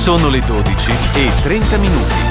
Sono le 12:30.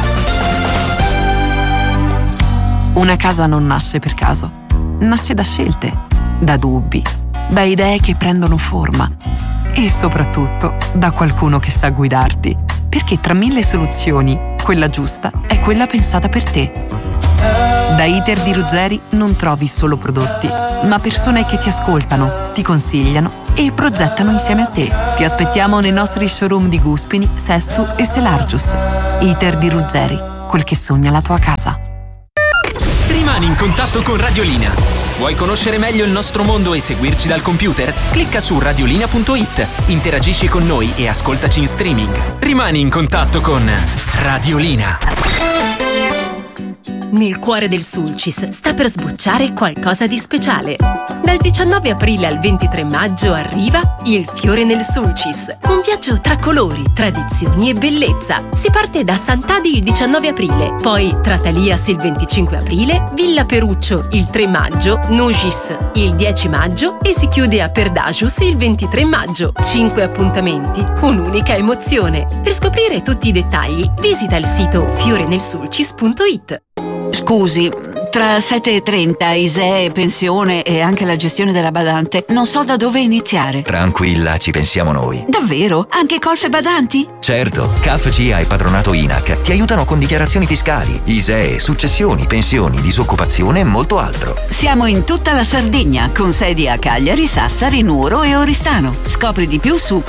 Una casa non nasce per caso. Nasce da scelte, da dubbi, da idee che prendono forma e soprattutto da qualcuno che sa guidarti. Perché tra 1000 soluzioni, quella giusta è quella pensata per te. Da Iter di Ruggeri non trovi solo prodotti, ma persone che ti ascoltano, ti consigliano e progettano insieme a te. Ti aspettiamo nei nostri showroom di Guspini, Sestu e Selargius. Iter di Ruggeri, quel che sogna la tua casa. Rimani in contatto con Radiolina. Vuoi conoscere meglio il nostro mondo e seguirci dal computer? Clicca su radiolina.it, interagisci con noi e ascoltaci in streaming. Rimani in contatto con Radiolina. Nel cuore del Sulcis sta per sbocciare qualcosa di speciale. Dal 19 aprile al 23 maggio arriva Il Fiore nel Sulcis, un viaggio tra colori, tradizioni e bellezza. Si parte da Sant'Adi il 19 aprile, poi Tratalias il 25 aprile, Villa Peruccio il 3 maggio, Nugis il 10 maggio e si chiude a Perdagius il 23 maggio. 5 appuntamenti, un'unica emozione. Per scoprire tutti i dettagli, visita il sito fiorenelsulcis.it. Scusi, tra 7:30, ISEE, pensione e anche la gestione della badante, non so da dove iniziare. Tranquilla, ci pensiamo noi. Davvero? Anche colf e badanti? Certo, CAF, CIA e Patronato INAC ti aiutano con dichiarazioni fiscali, ISEE, successioni, pensioni, disoccupazione e molto altro. Siamo in tutta la Sardegna, con sedi a Cagliari, Sassari, Nuoro e Oristano. Scopri di più su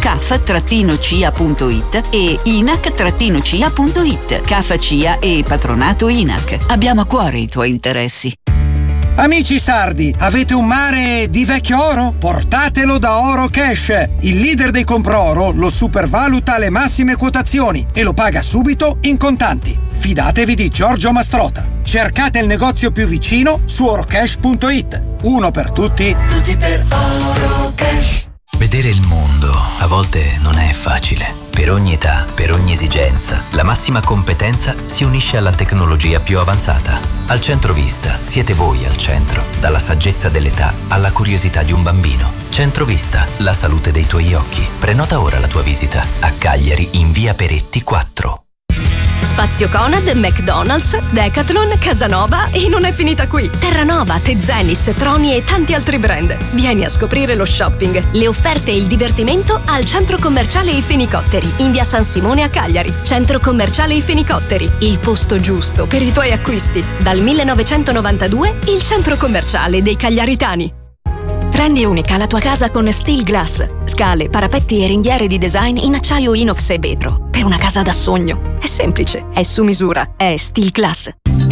caf-cia.it e inac-cia.it. CAF, CIA e Patronato INAC. Abbiamo a cuore i tuoi interessi. Amici sardi, avete un mare di vecchio oro? Portatelo da Oro Cash. Il leader dei compro-oro lo supervaluta alle massime quotazioni e lo paga subito in contanti. Fidatevi di Giorgio Mastrota. Cercate il negozio più vicino su orocash.it. Uno per tutti, tutti per Oro Cash. Vedere il mondo a volte non è facile. Per ogni età, per ogni esigenza, la massima competenza si unisce alla tecnologia più avanzata. Al Centrovista siete voi al centro, dalla saggezza dell'età alla curiosità di un bambino. Centrovista, la salute dei tuoi occhi. Prenota ora la tua visita a Cagliari in via Peretti 4. Spazio Conad, McDonald's, Decathlon, Casanova e non è finita qui. Terranova, Tezenis, Troni e tanti altri brand. Vieni a scoprire lo shopping, le offerte e il divertimento al Centro Commerciale I Fenicotteri, in via San Simone a Cagliari. Centro Commerciale I Fenicotteri, il posto giusto per i tuoi acquisti. Dal 1992, il Centro Commerciale dei Cagliaritani. Rendi unica la tua casa con Steel Glass. Scale, parapetti e ringhiere di design in acciaio inox e vetro. Per una casa da sogno. È semplice, è su misura, è Steel Glass.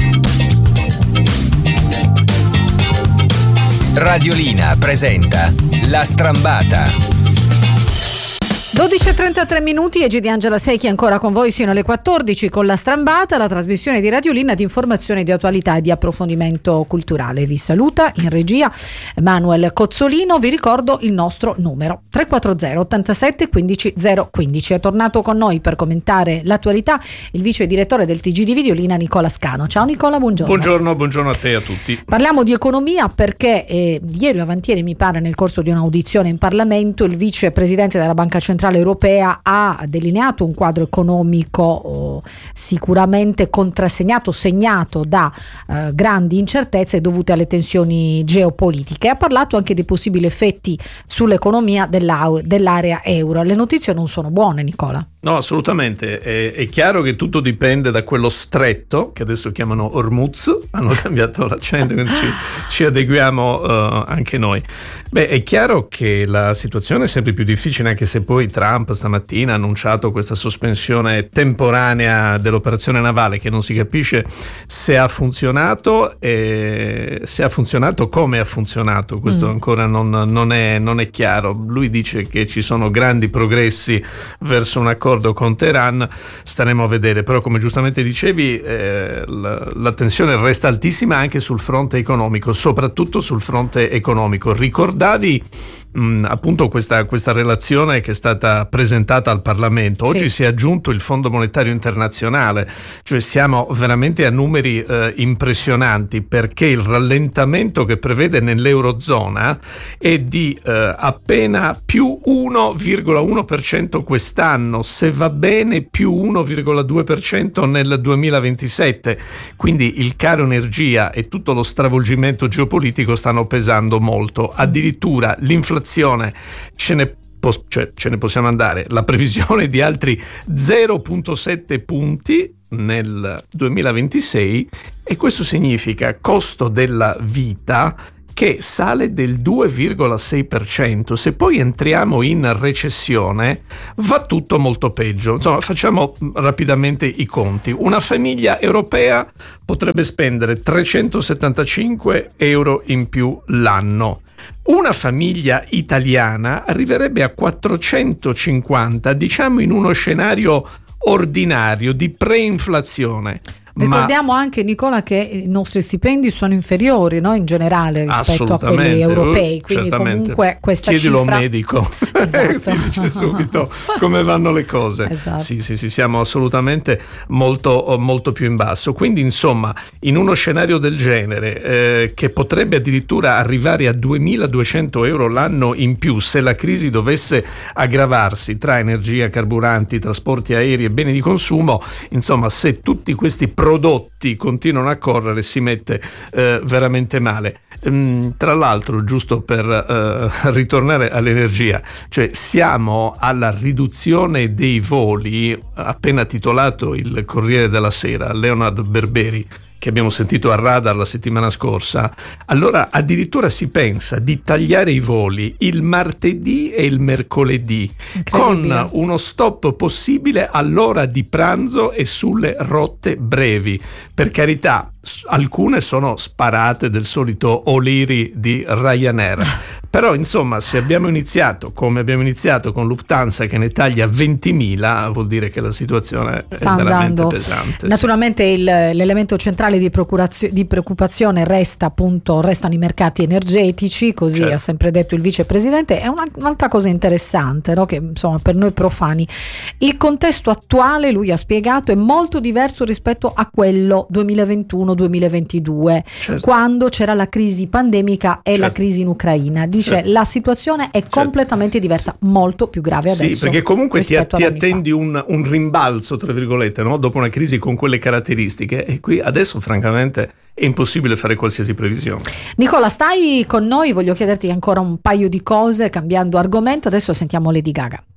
Radiolina presenta La Strambata. 12:33 e Di Angela Secchi ancora con voi sino alle 14 con La Strambata, la trasmissione di Radiolina di informazione, di attualità e di approfondimento culturale. Vi saluta in regia Manuel Cozzolino. Vi ricordo il nostro numero 340 87 15 015. È tornato con noi per commentare l'attualità il vice direttore del TG di Videolina Nicola Scano. Ciao Nicola, buongiorno. Buongiorno a te e a tutti. Parliamo di economia perché ieri o avantieri, mi pare, nel corso di un'audizione in Parlamento, il vice presidente della Banca Centrale Europea ha delineato un quadro economico sicuramente contrassegnato, segnato da grandi incertezze dovute alle tensioni geopolitiche. Ha parlato anche dei possibili effetti sull'economia dell'area euro. Le notizie non sono buone, Nicola. No, assolutamente. È chiaro che tutto dipende da quello stretto che adesso chiamano Hormuz, hanno cambiato l'accento, quindi ci adeguiamo anche noi. Beh, è chiaro che la situazione è sempre più difficile, anche se poi Trump stamattina ha annunciato questa sospensione temporanea dell'operazione navale, che non si capisce se ha funzionato e se ha funzionato, come ha funzionato. Questo ancora non è chiaro. Lui dice che ci sono grandi progressi verso un accordo con Teheran, staremo a vedere. Però, come giustamente dicevi, la tensione resta altissima anche sul fronte economico, soprattutto sul fronte economico. Ricordavi appunto questa relazione che è stata presentata al Parlamento. Oggi si è aggiunto il Fondo Monetario Internazionale, cioè siamo veramente a numeri impressionanti, perché il rallentamento che prevede nell'Eurozona è di appena più 1,1% quest'anno, se va bene più 1,2% nel 2027, quindi il caro energia e tutto lo stravolgimento geopolitico stanno pesando molto. Addirittura l'inflazione ce ne possiamo andare, la previsione di altri 0,7 punti nel 2026, e questo significa costo della vita che sale del 2,6%. Se poi entriamo in recessione va tutto molto peggio. Insomma, facciamo rapidamente i conti. Una famiglia europea potrebbe spendere 375 euro in più l'anno. Una famiglia italiana arriverebbe a 450, diciamo in uno scenario ordinario di preinflazione. Ricordiamo anche, Nicola, che i nostri stipendi sono inferiori, no? In generale rispetto a quelli europei, quindi certamente. Comunque questa chiedilo cifra... a un medico, esatto. ti dice subito come vanno le cose. Esatto. Sì, siamo assolutamente molto più in basso. Quindi insomma, in uno scenario del genere che potrebbe addirittura arrivare a 2.200 euro l'anno in più se la crisi dovesse aggravarsi tra energia, carburanti, trasporti aerei e beni di consumo, insomma, se tutti questi prodotti continuano a correre si mette veramente male. Tra l'altro, giusto per ritornare all'energia, cioè siamo alla riduzione dei voli, appena titolato il Corriere della Sera, Leonard Berberi, che abbiamo sentito a Radar la settimana scorsa. Allora addirittura si pensa di tagliare i voli il martedì e il mercoledì, con uno stop possibile all'ora di pranzo e sulle rotte brevi. Per carità, alcune sono sparate del solito O'Leary di Ryanair, però insomma, se abbiamo iniziato come abbiamo iniziato con Lufthansa che ne taglia 20.000, vuol dire che la situazione sta è veramente andando pesante. Naturalmente l'elemento centrale di preoccupazione restano i mercati energetici, così ha sempre detto il vicepresidente. È un'altra cosa interessante, no? Che insomma per noi profani il contesto attuale, lui ha spiegato, è molto diverso rispetto a quello 2021-2022, quando c'era la crisi pandemica e la crisi in Ucraina. Dice la situazione è completamente diversa, molto più grave adesso. Sì, perché comunque ti attendi un rimbalzo, tra virgolette, no? Dopo una crisi con quelle caratteristiche, e qui adesso francamente è impossibile fare qualsiasi previsione. Nicola, stai con noi, voglio chiederti ancora un paio di cose cambiando argomento. Adesso sentiamo Lady Gaga.